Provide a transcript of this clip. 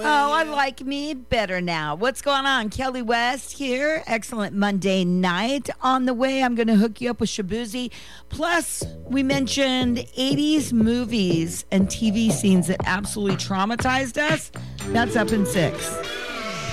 Oh, I like me better now. What's going on? Kelly West here. Excellent Monday night. On the way, I'm going to hook you up with Shabuzi. Plus, we mentioned 80s movies and TV scenes that absolutely traumatized us. That's up in 6.